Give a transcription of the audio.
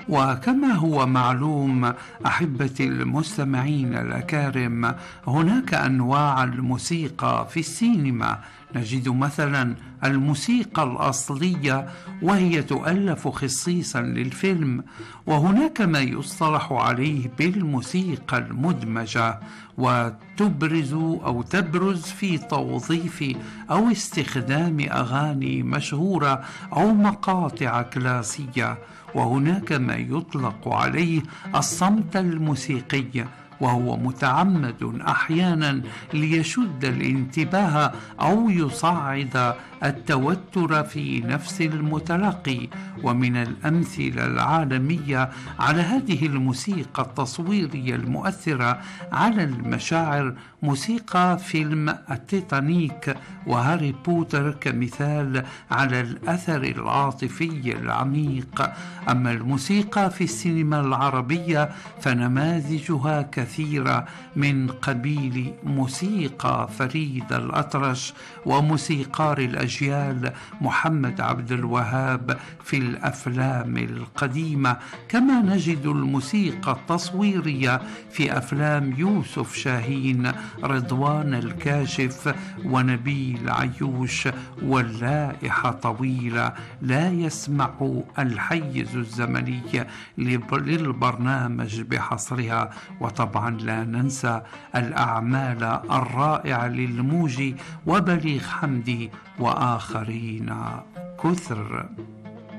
وكما هو معلوم أحبتي المستمعين الأكارم، هناك أنواع الموسيقى في السينما. نجد مثلا الموسيقى الأصلية وهي تؤلف خصيصا للفيلم، وهناك ما يصطلح عليه بالموسيقى المدمجة، وتبرز في توظيف أو استخدام أغاني مشهورة أو مقاطع كلاسية. وهناك ما يطلق عليه الصمت الموسيقي، وهو متعمد أحيانا ليشد الانتباه أو يصعد التوتر في نفس المتلقي. ومن الأمثلة العالمية على هذه الموسيقى التصويرية المؤثرة على المشاعر موسيقى فيلم التيتانيك وهاري بوتر كمثال على الأثر العاطفي العميق. أما الموسيقى في السينما العربية فنماذجها كثيرة، من قبيل موسيقى فريد الأطرش وموسيقار الأجيال محمد عبد الوهاب في الأفلام القديمة، كما نجد الموسيقى التصويرية في أفلام يوسف شاهين، رضوان الكاشف، ونبيل عيوش، واللائحة طويلة لا يسمح الحيز الزمني للبرنامج بحصرها. وطبعا لا ننسى الأعمال الرائعة للموجي وبليغ حمدي وآخرين كثر.